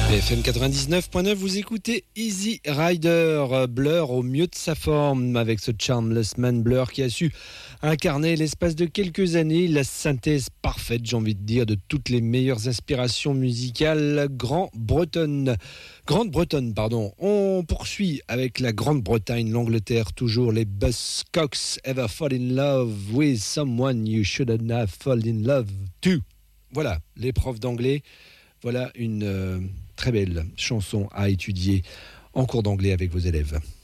BFM 99.9, vous écoutez Easy Rider, Blur au mieux de sa forme, avec ce Charmless Man Blur qui a su incarner l'espace de quelques années la synthèse parfaite, j'ai envie de dire, de toutes les meilleures inspirations musicales Grande-Bretonne, pardon. On poursuit avec la Grande-Bretagne, l'Angleterre, toujours les Buzzcocks, Ever Fall in Love with Someone You Shouldn't Have Fallen in Love to. Voilà, les profs d'anglais. Voilà une très belle chanson à étudier en cours d'anglais avec vos élèves.